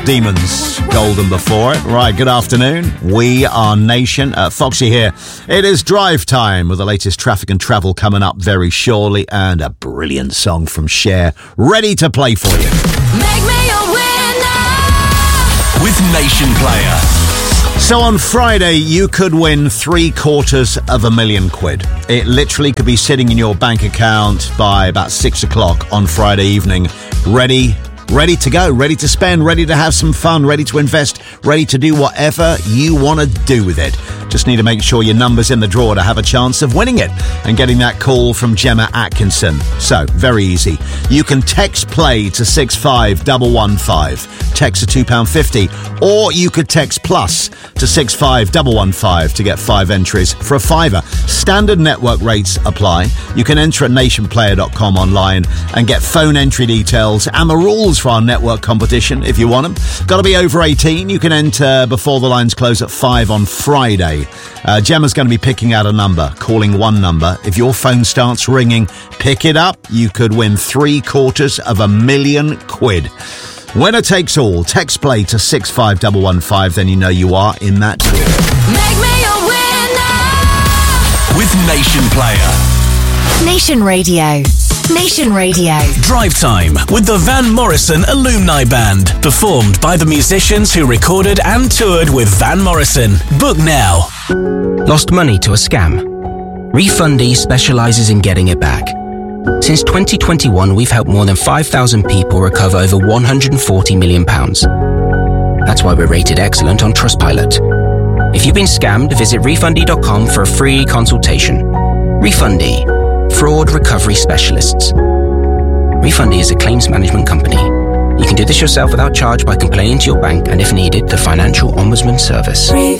Demons, Golden before it. Right, good afternoon. We are Nation. Foxy here. It is drive time with the latest traffic and travel coming up very shortly, and a brilliant song from Cher ready to play for you. Make me a winner with Nation Player. So on Friday, you could win £750,000. It literally could be sitting in your bank account by about 6 o'clock on Friday evening, ready to go, ready to spend, ready to have some fun, ready to invest, ready to do whatever you want to do with it. Just need to make sure your number's in the drawer to have a chance of winning it and getting that call from Gemma Atkinson. So, very easy. You can text play to 65115. Text to £2.50. Or you could text plus to 65115 to get 5 entries for a £5. Standard network rates apply. You can enter at nationplayer.com online and get phone entry details and the rules for our network competition if you want them. Got to be over 18. You can enter before the lines close at 5 on Friday. Gemma's going to be picking out a number, calling one number. If your phone starts ringing, pick it up. You could win £750,000. Winner takes all. Text play to 65115, then you know you are in that draw. Make me a winner with Nation Player. Nation Radio. Nation Radio. Drive Time with the Van Morrison Alumni Band. Performed by the musicians who recorded and toured with Van Morrison. Book now. Lost money to a scam? Refundee specialises in getting it back. Since 2021, we've helped more than 5,000 people recover over £140 million. That's why we're rated excellent on Trustpilot. If you've been scammed, visit refundee.com for a free consultation. Refundee. Fraud recovery specialists. Refundee is a claims management company. You can do this yourself without charge by complaining to your bank and, if needed, the Financial Ombudsman Service.